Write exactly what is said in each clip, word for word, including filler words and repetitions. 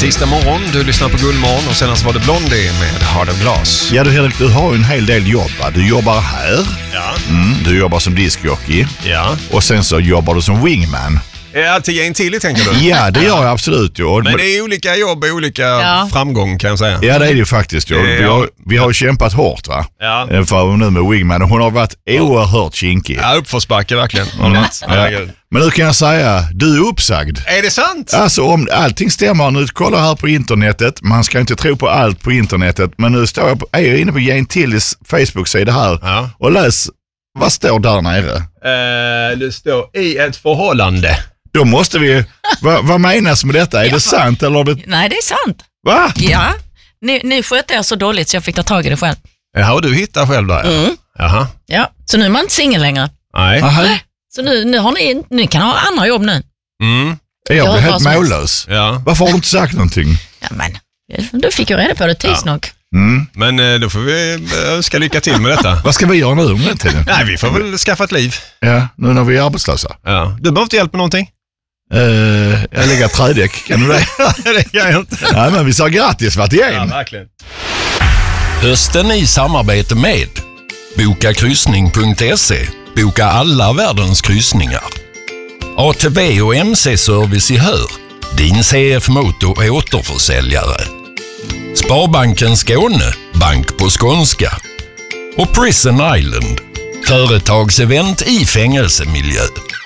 Tisdag morgon, du lyssnar på Guldmorgon och senast var det Blondie med Hard of Glass. Ja, du Henrik, du har ju en hel del jobb. Va? Du jobbar här, Ja. mm, du jobbar som diskjockey Ja. och sen så jobbar du som wingman. Ja, till en till tänker du? Ja, det gör jag absolut. Jo. Men det är olika jobb och olika Ja. framgång kan jag säga. Ja, det är det ju faktiskt. Jo. Vi, har, vi har kämpat hårt va? Ja. För nu med wingman och hon har varit oerhört kinkig. Ja, uppförsbacke verkligen. Mm. Ja. Ja. Men nu kan jag säga, du är uppsagd. Är det sant? Alltså om allting stämmer, nu kollar här på internetet, man ska inte tro på allt på internetet, men nu står jag, på, är jag inne på Jane Tillys Facebook-sida här Ja. och läs, vad står där nere? Eh, det står i ett förhållande. Då måste vi, vad, vad menas med detta? Är det sant eller? Det, Nej, det är sant. va? Ja, nu, nu skötte jag så dåligt så jag fick ta tag i det själv. Jaha, och du hittar själv där? Ja. Mm. Jaha. Ja, så nu är man inte singel längre. Nej. Aha. Så nu, nu har ni, ni kan ha andra jobb nu. Mm. Jag Ja, blir helt vad som helst. mållös. Ja. Varför har du inte sagt någonting? Ja, men du fick ju reda på det tids Ja. nog. Mm. Men eh, då får vi eh, önska lycka till med detta. Vad ska vi göra nu om den tiden? Nej, vi får väl skaffa ett liv. Ja, nu när vi är arbetslösa. Ja. Du behöver inte hjälp med någonting? Uh, jag lägger trädäck, kan du det? Det kan jag inte. Nej, men vi sa grattis vart Ja, igen. verkligen. Hösten i samarbete med boka kryssning punkt se. Boka alla världens kryssningar. A T V och M C-service i Hör. Din C F Moto återförsäljare. Sparbanken Skåne. Bank på skånska. Och Prison Island. Företagsevent i fängelsemiljö.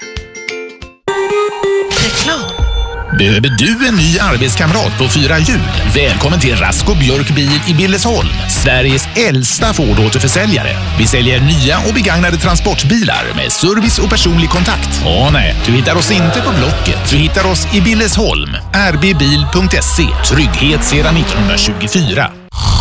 Behöver du en ny arbetskamrat på fyra hjul? Välkommen till Rasko Björk Bil i Billesholm, Sveriges äldsta Ford-återförsäljare. Vi säljer nya och begagnade transportbilar med service och personlig kontakt. Åh nej, du hittar oss inte på Blocket. Du hittar oss i Billesholm. r b bil punkt se. Trygghet sedan nittonhundratjugofyra.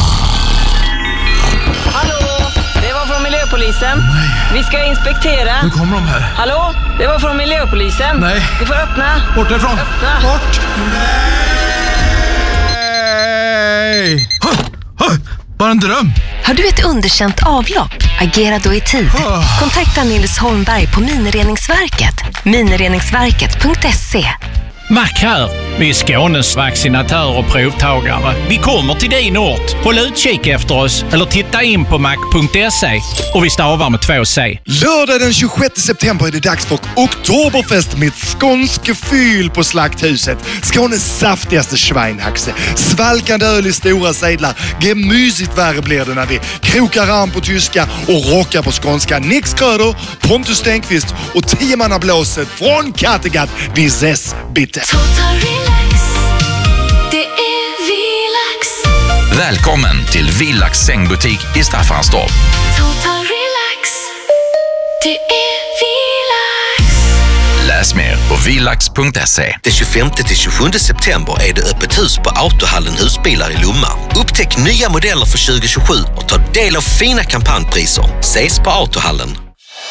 Hallå, det var från miljöpolisen. Vi ska inspektera. Nu kommer de här. Hallå, det var från miljöpolisen. Nej. Du får öppna. Bort därifrån. Öppna. Bort. Nej! Bara en dröm. Har du ett underkänt avlopp? Agera då i tid. Kontakta Nils Holmberg på Minireningsverket. minireningsverket punkt se. Mac här. Vi är Skånes vaccinatör och provtagare. Vi kommer till din ort. Håll utkik efter oss eller titta in på mac punkt se och vi stavar med två C. Lördag den tjugosjätte september är det dags för Oktoberfest med skånske fyll på Slakthuset. Skånes saftigaste schweinhaxe. Svalkande öl i stora sedlar. Gemysigt värre blir det när vi krokar arm på tyska och rockar på skånska. Nix Kröder, Pontus Stenqvist och tiomannablåset från Kattegatt. Vi ses bitte. Det är Vilax. Välkommen till Vilax sängbutik i Staffanstorp. Total relax. Det är Vilax. Läs mer på vilax punkt se. Den tjugofemte till tjugosjunde september är det öppet hus på Autohallen Husbilar i Lomma. Upptäck nya modeller för tjugo tjugosju och ta del av fina kampanjpriser. Ses på Autohallen.